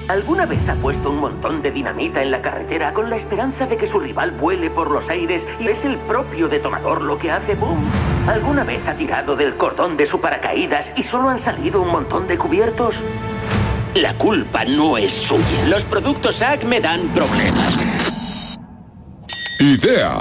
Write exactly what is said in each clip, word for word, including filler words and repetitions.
¿Alguna vez ha puesto un montón de dinamita en la carretera con la esperanza de que su rival vuele por los aires y es el propio detonador lo que hace boom? ¿Alguna vez ha tirado del cordón de su paracaídas y solo han salido un montón de cubiertos? La culpa no es suya. Los productos A C me dan problemas. Idea.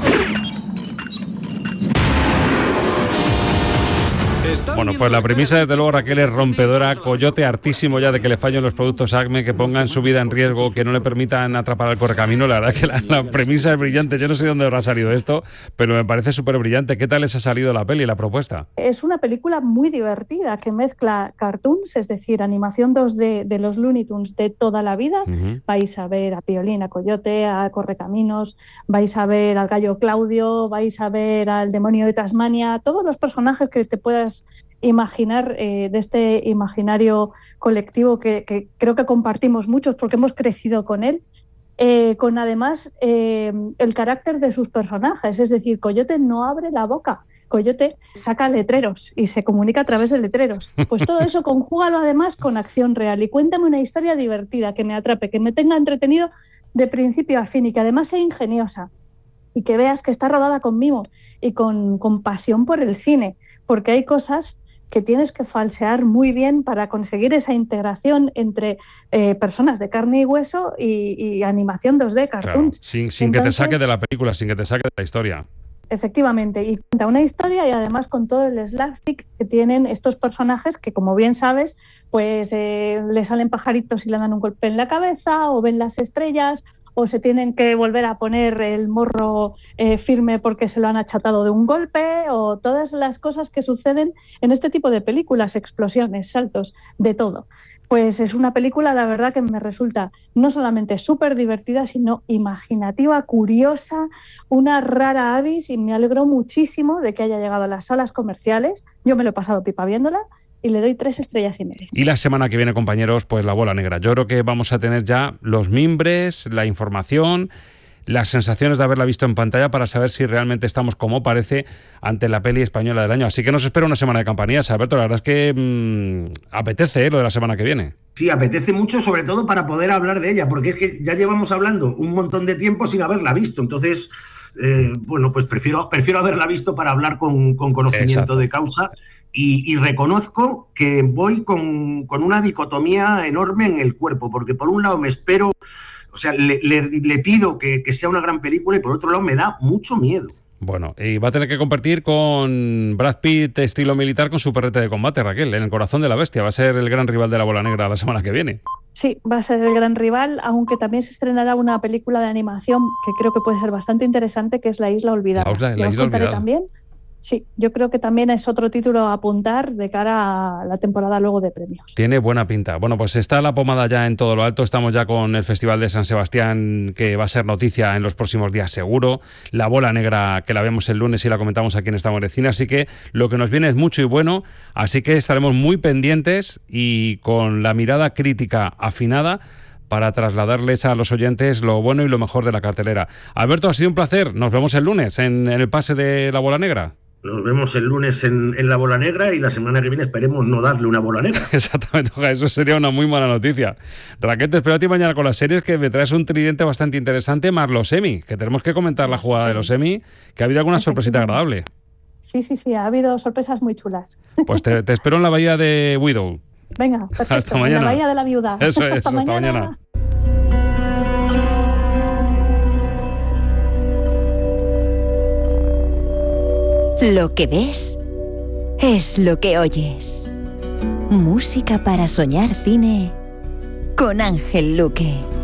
Bueno, pues la premisa, desde luego, Raquel, es rompedora. Coyote hartísimo ya de que le fallen los productos ACME, que pongan su vida en riesgo, que no le permitan atrapar al correcamino. La verdad que la, la premisa es brillante. Yo no sé de dónde habrá salido esto, pero me parece súper brillante. ¿Qué tal les ha salido la peli, la propuesta? Es una película muy divertida que mezcla cartoons, es decir, animación dos D de los Looney Tunes de toda la vida. Uh-huh. Vais a ver a Piolín, a Coyote, a Correcaminos, vais a ver al gallo Claudio, vais a ver al demonio de Tasmania, todos los personajes que te puedas imaginar eh, de este imaginario colectivo que, que creo que compartimos muchos porque hemos crecido con él, eh, con además eh, el carácter de sus personajes, es decir, Coyote no abre la boca, Coyote saca letreros y se comunica a través de letreros. Pues todo eso conjúgalo además con acción real y cuéntame una historia divertida, que me atrape, que me tenga entretenido de principio a fin y que además sea ingeniosa. Y que veas que está rodada con mimo y con, con pasión por el cine, porque hay cosas que tienes que falsear muy bien para conseguir esa integración entre eh, personas de carne y hueso y, y animación dos D, cartoons. Claro, sin sin Entonces, que te saque de la película, sin que te saque de la historia. Efectivamente, y cuenta una historia y además con todo el slapstick que tienen estos personajes que, como bien sabes, pues eh, le salen pajaritos y le dan un golpe en la cabeza o ven las estrellas o se tienen que volver a poner el morro eh, firme porque se lo han achatado de un golpe, o todas las cosas que suceden en este tipo de películas, explosiones, saltos, de todo. Pues es una película, la verdad, que me resulta no solamente súper divertida, sino imaginativa, curiosa, una rara avis, y me alegro muchísimo de que haya llegado a las salas comerciales. Yo me lo he pasado pipa viéndola y le doy tres estrellas y media. Y la semana que viene, compañeros, pues La Bola Negra. Yo creo que vamos a tener ya los mimbres, la información, las sensaciones de haberla visto en pantalla para saber si realmente estamos, como parece, ante la peli española del año. Así que nos espera una semana de campanillas. Alberto, la verdad es que mmm, apetece ¿eh? lo de la semana que viene. Sí, apetece mucho, sobre todo para poder hablar de ella, porque es que ya llevamos hablando un montón de tiempo sin haberla visto. Entonces, eh, bueno, pues prefiero, prefiero haberla visto para hablar con, con conocimiento Exacto. de causa. Y, y reconozco que voy con, con una dicotomía enorme en el cuerpo, porque por un lado me espero, o sea, le, le, le pido que, que sea una gran película y por otro lado me da mucho miedo. Bueno, y va a tener que competir con Brad Pitt estilo militar con su perrete de combate, Raquel, en El corazón de la bestia. Va a ser el gran rival de La Bola Negra la semana que viene. Sí, va a ser el gran rival, aunque también se estrenará una película de animación que creo que puede ser bastante interesante, que es La Isla Olvidada. La, la, la os Isla contaré Olvidada. También. Sí, yo creo que también es otro título a apuntar de cara a la temporada luego de premios. Tiene buena pinta. Bueno, pues está la pomada ya en todo lo alto. Estamos ya con el Festival de San Sebastián, que va a ser noticia en los próximos días seguro. La Bola Negra, que la vemos el lunes y la comentamos aquí en Estamos de Cine. Así que lo que nos viene es mucho y bueno. Así que estaremos muy pendientes y con la mirada crítica afinada para trasladarles a los oyentes lo bueno y lo mejor de la cartelera. Alberto, ha sido un placer. Nos vemos el lunes en, en el pase de La Bola Negra. Nos vemos el lunes en, en La Bola Negra y la semana que viene esperemos no darle una bola negra. Exactamente, eso sería una muy mala noticia. Raquel, te espero a ti mañana con las series, que me traes un tridente bastante interesante, más los Emmy, que tenemos que comentar la jugada de los Emmy, que ha habido alguna sorpresita agradable. Sí, sí, sí, ha habido sorpresas muy chulas. Pues te, te espero en la bahía de Widow. Venga, perfecto, hasta mañana. En la bahía de la viuda. Eso es, hasta, hasta mañana. mañana. Lo que ves es lo que oyes. Música para soñar cine con Ángel Luque.